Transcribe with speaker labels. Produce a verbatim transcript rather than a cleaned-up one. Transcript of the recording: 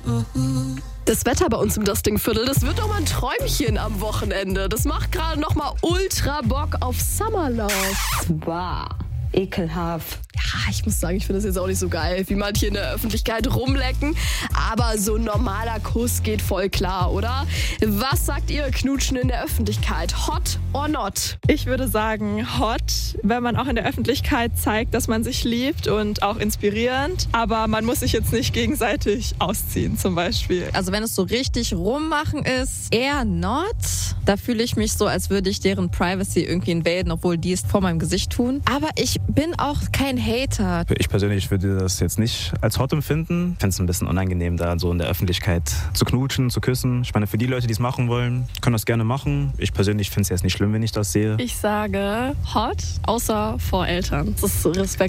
Speaker 1: Das Wetter bei uns im Dusting-Viertel, das wird doch mal ein Träumchen am Wochenende. Das macht gerade noch mal ultra Bock auf Summerlove.
Speaker 2: Wow, ekelhaft.
Speaker 1: Ja, ich muss sagen, ich finde das jetzt auch nicht so geil, wie manche in der Öffentlichkeit rumlecken. Aber so ein normaler Kuss geht voll klar, oder? Was sagt ihr, Knutschen in der Öffentlichkeit? Hot or not?
Speaker 3: Ich würde sagen hot, wenn man auch in der Öffentlichkeit zeigt, dass man sich liebt und auch inspirierend. Aber man muss sich jetzt nicht gegenseitig ausziehen zum Beispiel.
Speaker 4: Also wenn es so richtig rummachen ist, eher not. Da fühle ich mich so, als würde ich deren Privacy irgendwie invaden, obwohl die es vor meinem Gesicht tun. Aber ich bin auch kein Hater.
Speaker 5: Ich persönlich würde das jetzt nicht als hot empfinden. Ich finde es ein bisschen unangenehm, da so in der Öffentlichkeit zu knutschen, zu küssen. Ich meine, für die Leute, die es machen wollen, können das gerne machen. Ich persönlich finde es jetzt nicht schlimm, wenn ich das sehe.
Speaker 6: Ich sage hot, außer vor Eltern. Das ist respektlos.